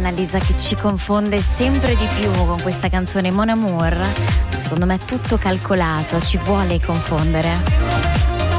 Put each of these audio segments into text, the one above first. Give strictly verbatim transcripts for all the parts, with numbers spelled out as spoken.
Annalisa che ci confonde sempre di più con questa canzone Mon Amour. Secondo me è tutto calcolato, ci vuole confondere.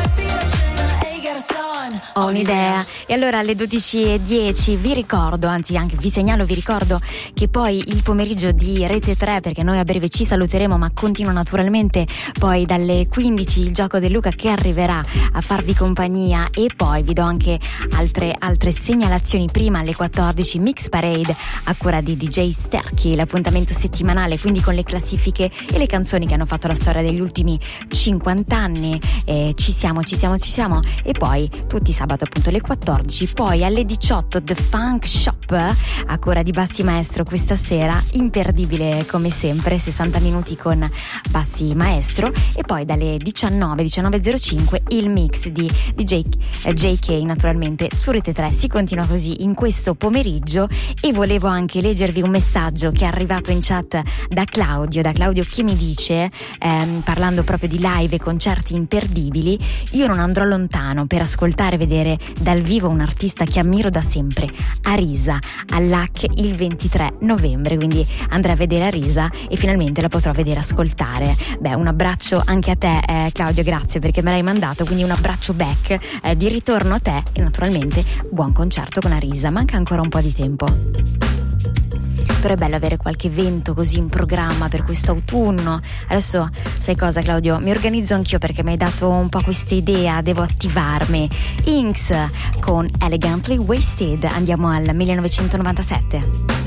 Ho un'idea. E allora alle dodici e dieci vi ricordo, anzi anche vi segnalo, vi ricordo che poi il pomeriggio di Rete tre, perché noi a breve ci saluteremo, ma continua naturalmente poi dalle quindici il gioco del Luca che arriverà a farvi compagnia, e poi vi do anche altre, altre segnalazioni. Prima alle quattordici Mix Parade a cura di D J Sterchi, l'appuntamento settimanale quindi con le classifiche e le canzoni che hanno fatto la storia degli ultimi cinquanta anni. Eh, ci siamo, ci siamo, ci siamo. E poi tutti i sabato appunto alle quattordici, poi alle diciotto The Funk Shop a cura di Bassi Maestro questa sera, imperdibile come sempre, sessanta minuti con Bassi Maestro, e poi dalle diciannove diciannove e zero cinque il mix di D J J K naturalmente su Rete tre. Si continua così in questo pomeriggio, e volevo anche leggervi un messaggio che è arrivato in chat da Claudio, da Claudio che mi dice, ehm, parlando proprio di live e concerti imperdibili: io non andrò lontano per ascoltare e vedere dal vivo un artista che ammiro da sempre, Arisa, all'A C il ventitré novembre, quindi andrò a vedere Arisa e finalmente la potrò vedere, ascoltare. Beh, un abbraccio anche a te, eh, Claudio, grazie perché me l'hai mandato, quindi un abbraccio back eh, di ritorno a te, e naturalmente buon concerto con Arisa. Manca ancora un po' di tempo, però è bello avere qualche evento così in programma per questo autunno. Adesso sai cosa, Claudio? Mi organizzo anch'io perché mi hai dato un po' questa idea, devo attivarmi. Inks con Elegantly Wasted, andiamo al millenovecentonovantasette.